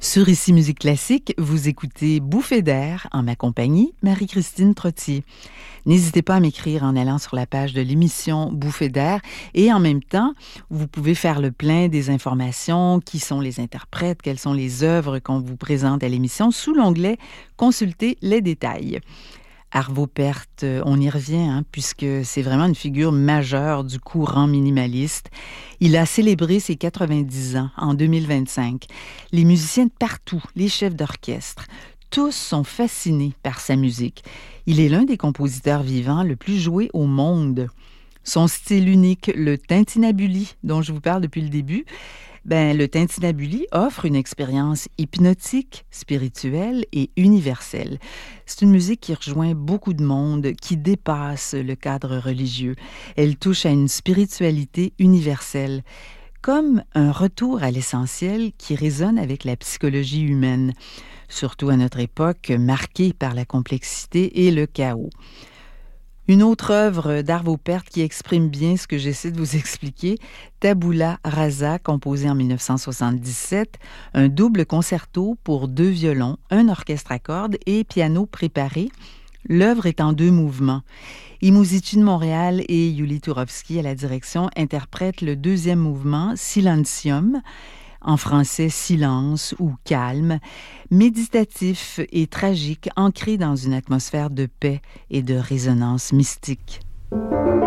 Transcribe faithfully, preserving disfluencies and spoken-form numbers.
Sur Ici Musique Classique, vous écoutez Bouffées d'air en ma compagnie, Marie-Christine Trottier. N'hésitez pas à m'écrire en allant sur la page de l'émission Bouffées d'air et en même temps, vous pouvez faire le plein des informations, qui sont les interprètes, quelles sont les œuvres qu'on vous présente à l'émission sous l'onglet « Consulter les détails ». Arvo Pärt, on y revient, hein, puisque c'est vraiment une figure majeure du courant minimaliste. Il a célébré ses quatre-vingt-dix ans en deux mille vingt-cinq. Les musiciens de partout, les chefs d'orchestre, tous sont fascinés par sa musique. Il est l'un des compositeurs vivants le plus joué au monde. Son style unique, le tintinnabuli, dont je vous parle depuis le début, ben, le tintinnabuli offre une expérience hypnotique, spirituelle et universelle. C'est une musique qui rejoint beaucoup de monde, qui dépasse le cadre religieux. Elle touche à une spiritualité universelle, comme un retour à l'essentiel qui résonne avec la psychologie humaine, surtout à notre époque marquée par la complexité et le chaos. Une autre œuvre d'Arvo Pärt qui exprime bien ce que j'essaie de vous expliquer, Tabula Rasa, composé en dix-neuf cent soixante-dix-sept, un double concerto pour deux violons, un orchestre à cordes et piano préparé. L'œuvre est en deux mouvements. I Musici de Montréal et Yuli Turovsky à la direction interprètent le deuxième mouvement, Silentium, en français silence ou calme, méditatif et tragique, ancré dans une atmosphère de paix et de résonance mystique.